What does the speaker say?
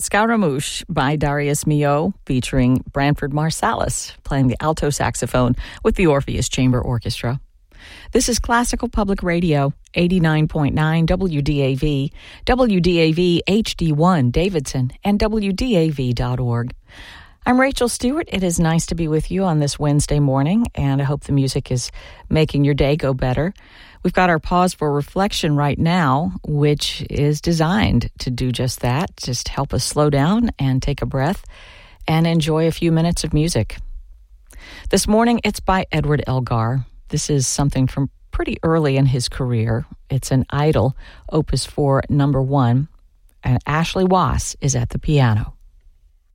Scaramouche by Darius Milhaud, featuring Branford Marsalis playing the alto saxophone with the Orpheus Chamber Orchestra. This is Classical Public Radio, 89.9 WDAV, WDAV HD1 Davidson, and WDAV.org. I'm Rachel Stewart. It is nice to be with you on this Wednesday morning, and I hope the music is making your day go better. We've got our Pause for Reflection right now, which is designed to do just that, just help us slow down and take a breath and enjoy a few minutes of music. This morning, it's by Edward Elgar. This is something from pretty early in his career. It's an Idol, Opus 4, number 1, and Ashley Wass is at the piano.